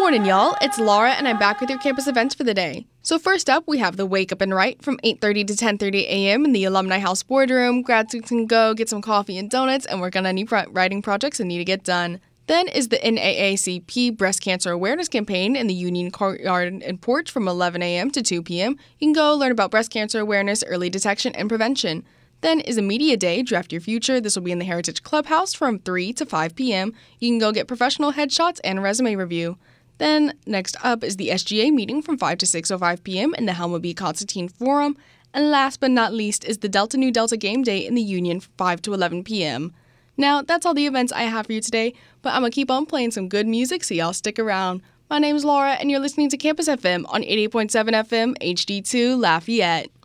Morning, y'all. It's Laura, and I'm back with your campus events for the day. So first up, we have the Wake Up and Write from 8:30 to 10:30 a.m. in the Alumni House boardroom. Graduates can go get some coffee and donuts and work on any writing projects that need to get done. Then is the NAACP Breast Cancer Awareness Campaign in the Union Courtyard and Porch from 11 a.m. to 2 p.m. You can go learn about breast cancer awareness, early detection, and prevention. Then is a Media Day, Draft Your Future. This will be in the Heritage Clubhouse from 3 to 5 p.m. You can go get professional headshots and a resume review. Then, next up is the SGA meeting from 5 to 6:05 p.m. in the Helma B. Constantine Forum. And last but not least is the Delta Nu Delta Game Day in the Union from 5 to 11 p.m. Now, that's all the events I have for you today, but I'm going to keep on playing some good music, so y'all stick around. My name's Laura, and you're listening to Campus FM on 88.7 FM HD2 Lafayette.